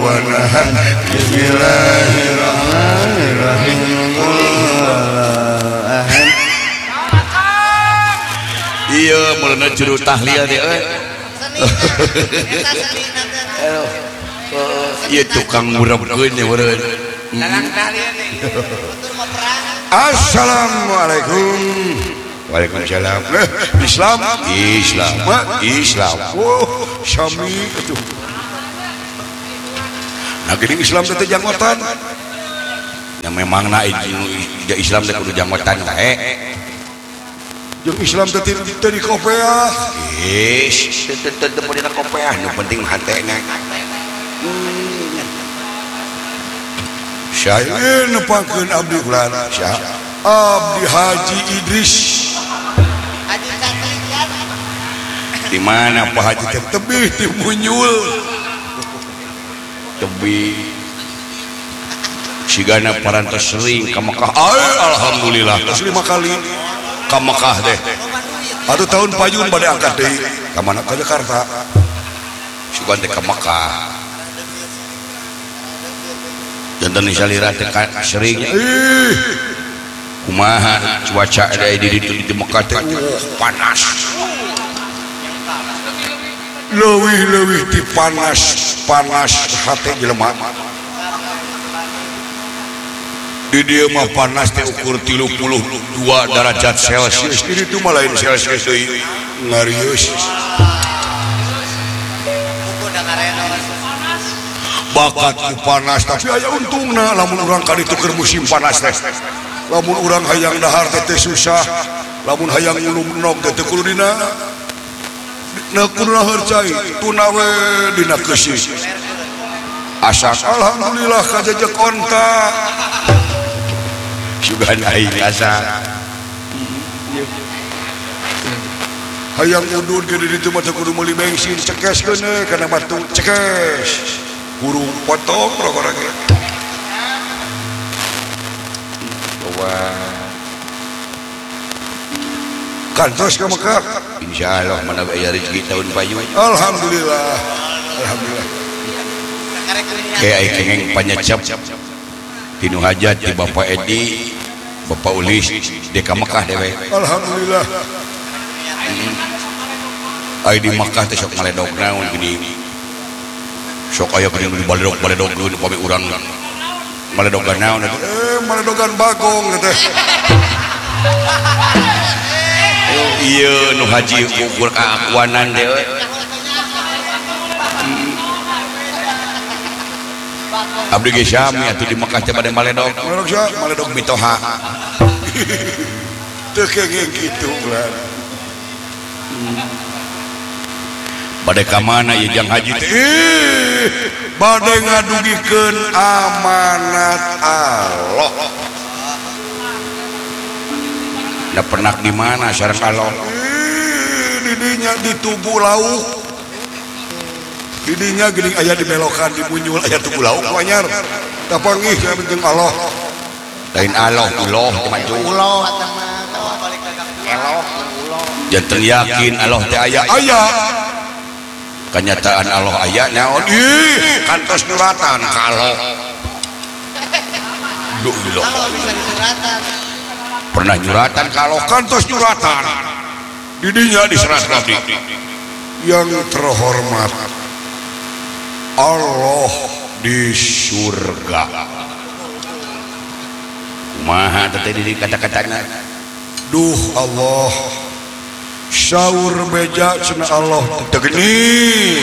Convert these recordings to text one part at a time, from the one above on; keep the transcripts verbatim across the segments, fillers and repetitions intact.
panahan. Bismillahirrahmanirrahim. Iya mulana juru tahlil dia euy. Iya tukang murabkeun ya meureun. Assalamualaikum. Waalaikumsalam. Islam, Islam, Islam. Oh, syami itu. Nah, gini Islam teh janggotan. Yang memang na Islam teh kudu janggotan tae. Jeung Islam teh teh di kopeah. Ish, teh teh teh di kopeah, nu penting hatena. Saya nepakeun abdi ulah Syah. Abdi Haji Idris. Haji Satria. Di mana Pak Haji teh tebih di Munyul. Tebih. Sigana parantos sering ka Mekah. Ay, alhamdulillah. Geus lima kali ka Mekah teh. Atuh tahun payun bade angkat deui. Ka mana? Ka Jakarta. Sugan teh ka Mekah. Jantan salira teh sering. Ih. Kumaha cuaca ada di di di Mekah teh panas. Leuwih-leuwih di panas, panas hate jelema. Di dieu mah panas teh ukur tilu puluh dua derajat Celcius. Ini tuh mah lain Celcius deui. Ngarius. Bakat ku panas tapi aya untungna lamun urang ka ditu keur musim panas teh. Lamun urang hayang dahar teh susah, lamun hayang ngulum nog teh kudu dina na kudu harcai tuna we dina keusih. Asak alhamdulillah kajejek onta. Sugan aing asak. Hayang udun ke ditu mah kudu meuli bensin cekeskeun we kana batu cekes. Burung potong rokok ge. Kantos ka Mekah. Insyaallah mana aya rezeki tahun payun. Alhamdulillah. Alhamdulillah. Kayak ai kengeng panyecep. Tinu hajat di Bapak Edi, Bapak Ulis di ka Mekah dewe. Alhamdulillah. Ai di Mekah teh sok maledog naon gini. Sok aya geuning di baledog-baledog geun upami urang. Maledogan naon eta? Eh, maledogan bagong teh. Oh iya nu haji ukur keakuanan deh. Abdi ge sami atuh di Mekah teh bade maledog. Maledog sia, maledog mitoha. Teu kengeng kitu ulah. Bade ka mana ieu jang haji teh? Bade ngadugikeun amanat Allah. Da pernah di mana sareng Allah? Di dinya di Tugu Lauk. Di dinya geuning aya di belokan di Munyul aya Tugu Lauk anyar. Tapanggih ka jeung Allah. Lain Allah, uloh teh maju. Uloh eta mah balik ka eloh, uloh. Janten yakin Allah teh aya aya. Kenyataan Allah aya naon? Ih, kantos nyuratan ka Allah. Duh, ilah. Pernah nyuratan kalau kantos nyuratan didinya diserat nabi yang terhormat Allah di surga. Kumaha teh di kata-katana? Duh Allah syaur beja cenah Allah teu geni.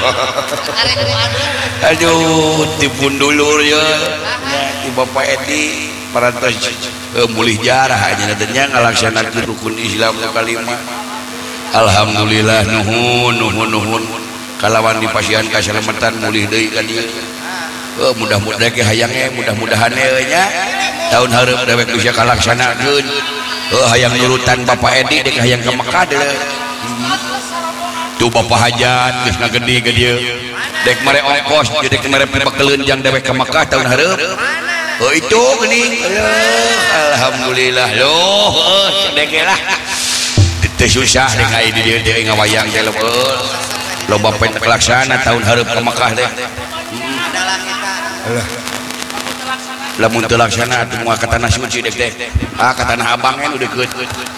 Aduh tipun dulur ya di Bapak Edi parantos uh, mulih jarah aja nantinya ngalaksanakeun rukun Islam nu kalima. Alhamdulillah nuhun nuhun nuhun kalawan dipasihan kasalamatan mulih deui ka dieu. Uh, mudah-mudahan ge hayang ge mudah-mudahan we nya tahun hareup dewek bisa kalaksanakeun. Uh, hayang nurutan Bapak Edi dek hayang ka Mekah deuleu. Tuh Bapak Hajat geus ngagede ka dieu. Dek mere ongkos jadi mere pibakeleun jang dewek ka Mekah tahun hareup. Oh itu gini. Alhamdulillah loh, cedek lah. Teu susah dek ai di dieu teh ngawayang teh leuh. loba poin laksana tahun hareup ka Mekah teh. Alah. Lamun teu laksana atuh moal ka tanah suci dek teh. Ah ka tanah Abang kan udah deukeut.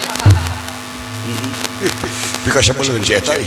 Bika sebelum si eta.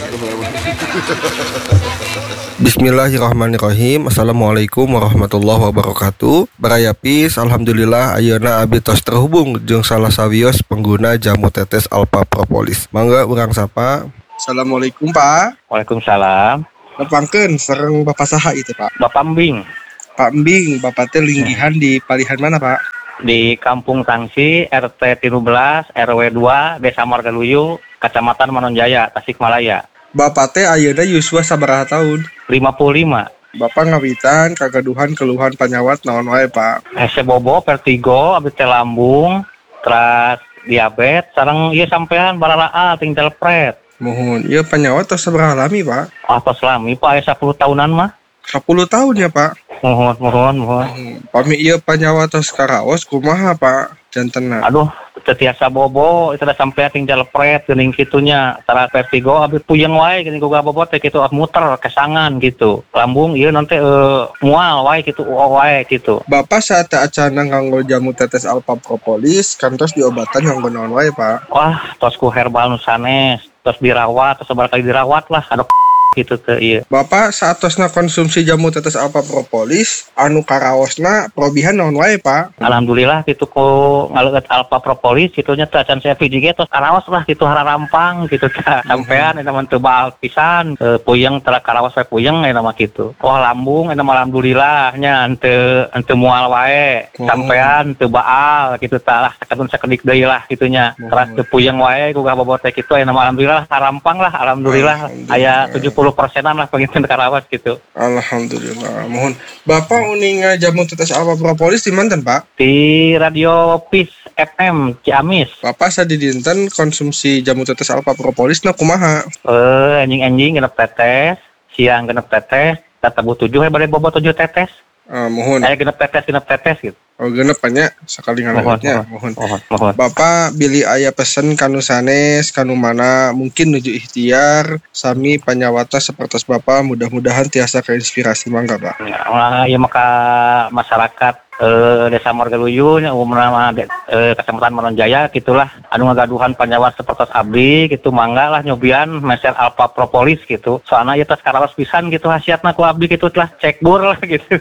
Bismillahirrahmanirrahim. Assalamualaikum warahmatullahi wabarakatuh. Barayapis, alhamdulillah ayeuna abdi tos terhubung jeung salah sawios pengguna jamu tetes Alpha Propolis. Mangga urang sapa. Assalamualaikum Pak. Waalaikumsalam. Nepangkeun sareng Bapak saha itu Pak? Bapak Mbing. Pak Mbing, Bapak teh linggihan di palihan mana Pak? Di Kampung Tangsi, R T tiga belas, R W dua, Desa Margaluyu, Kecamatan Manonjaya, Tasikmalaya. Bapak teh ayeuna yuswa sabaraha tahun? lima puluh lima. Bapak ngawitan kagaduhan keluhan panyawat naon wae Pak? Hese bobo, vertigo, abdi teh lambung, terus diabetes, sareng ieu sampean baralaa tinggal pret. Mohon, ieu panyawat tos sabaraha lami Pak? Atos lami Pak, aya sepuluh tahunan mah. sepuluh tahun ya Pak? Mohon, mohon, mohon. Pami ieu panyawat tos karaos kumaha Pak? Jantenna. Aduh, tetiasa bobo, itu udah sampai tinggal pret geuning kitunya. Tara vertigo abis puyeng wae geuning boga bobo teh kitu muter kesangan gitu. Lambung ieu nanti uh, mual wae kitu wae gitu. Bapak saat acana nganggo jamu tetes Alpha Propolis kantos diobatan nganggo naon wae Pak? Wah, tos ku herbal nu sanes, tos dirawat, tos sabar kali dirawat lah. Aduh gitu teh ieu. Bapak saatosna konsumsi jamu tetes Alpha Propolis anu karaosna probihan naon wae Pak? Alhamdulillah kitu ku ngaleukeut Alpha Propolis kitunya teh acan saya V J G tos karaos lah kitu hararampang gitu teh. Sampean eta mah teu baal pisan, e, puyeng tara karaos wae puyeng eta mah kitu. Wah lambung eta mah alhamdulillah nya henteu henteu moal wae. Sampean teu baal kitu tah lah sakadun sakedik deui lah kitunya. Teras teu puyeng wae ku bobot teh kitu aya mah alhamdulillah harampang lah alhamdulillah aya tujuh puluh persenan lah pengen karawas gitu. Alhamdulillah. Mohon Bapak uning jamu tetes Alpha Propolis di manten Pak? Di Radio Peace F M Ciamis. Bapak sadidinten konsumsi jamu tetes Alpha Propolis na kumaha? Eh anjing-anjing genep tetes, siang genep tetes, tabu tujuh he bade bobo tujuh tetes. Uh, mohon. Aya genep tetes genep tetes gitu. Oh genep nya sakali ngalautnya. Mohon. Mohon. Mohon. Bapak bilih aya pesen kanu sanes kanu mana mungkin nuju ikhtiar sami panyawata sapertos Bapak mudah-mudahan tiasa keinspirasi mangga Pak. Ya, ya maka masyarakat eh, Desa Margaluyu nya umumna eh, Kecamatan Manonjaya gitulah anu ngagaduhan panyawat sapertos abdi gitu mangga lah nyobian meser Alpha Propolis gitu. Soalna ieu tos karaos pisan gitu hasiatna ku abdi gitu telah cek bur lah gitu.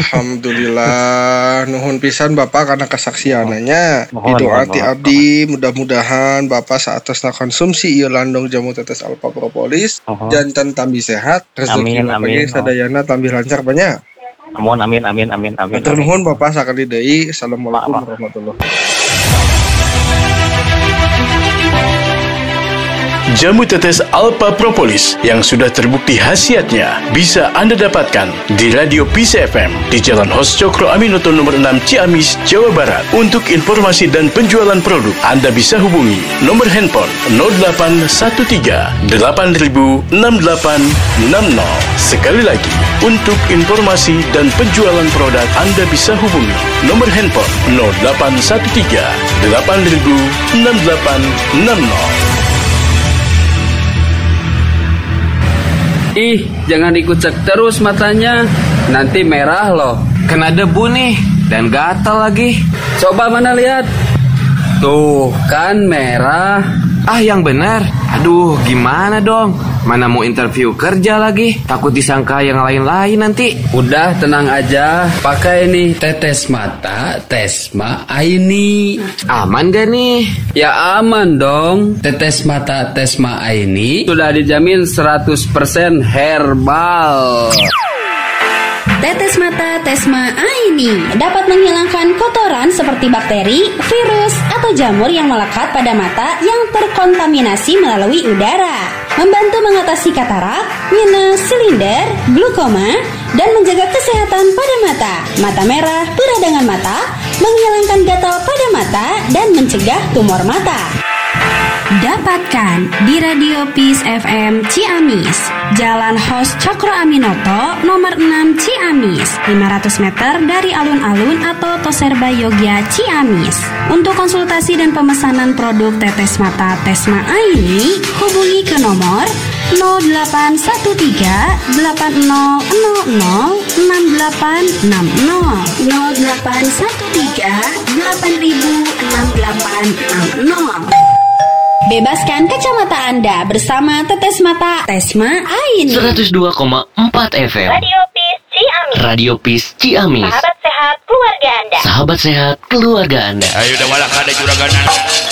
Alhamdulillah nuhun pisan Bapak karena kesaksiananya. Didoati abdi mudah-mudahan Bapak saatosna konsumsi ieu landong jamu tetes Alpha Propolis uh-huh. janten tambi sehat rezeki lapage sadayana tambi lancar banyak. Amin amin amin amin amin. Matur nuhun Bapak sakali deui. Assalamualaikum warahmatullahi wabarakatuh. Jamu tetes Alpha Propolis yang sudah terbukti khasiatnya bisa Anda dapatkan di Radio Peace F M di Jalan Hos Cokro Aminoto nomor enam Ciamis, Jawa Barat. Untuk informasi dan penjualan produk, Anda bisa hubungi nomor handphone nol delapan satu tiga delapan nol enam delapan enam nol. Sekali lagi, untuk informasi dan penjualan produk, Anda bisa hubungi nomor handphone nol delapan satu tiga delapan nol enam delapan enam nol. Ih, jangan dikucek terus matanya. Nanti merah loh. Kena debu nih. Dan gatal lagi. Coba mana lihat. Tuh, kan merah. Ah, yang benar. Aduh, gimana dong? Mana mau interview kerja lagi? Takut disangka yang lain-lain nanti. Udah, tenang aja. Pakai nih tetes mata Tesma Aini. Aman gak nih? Ya aman dong. Tetes mata Tesma Aini sudah dijamin seratus persen herbal. Tetes mata Tesma Aini dapat menghilangkan kotoran seperti bakteri, virus, atau jamur yang melekat pada mata yang terkontaminasi melalui udara. Membantu mengatasi katarak, minus, silinder, glukoma, dan menjaga kesehatan pada mata. Mata merah, peradangan mata, menghilangkan gatal pada mata, dan mencegah tumor mata. Dapatkan di Radio Peace F M Ciamis, Jalan Hos Cokro Aminoto, nomor enam Ciamis, lima ratus meter dari alun-alun atau Toserba Yogya Ciamis. Untuk konsultasi dan pemesanan produk tetes mata Tesma Aini, hubungi ke nomor nol delapan satu tiga delapan nol nol nol enam delapan enam nol nol delapan satu tiga delapan enam delapan enam nol. Bebaskan kacamata Anda bersama Tetes Mata Tesma Aini. seratus dua koma empat F M Radio Peace Ciamis. Radio Peace Ciamis. Sahabat sehat keluarga Anda. Sahabat sehat keluarga Anda. Ayo udah malah kada juragan.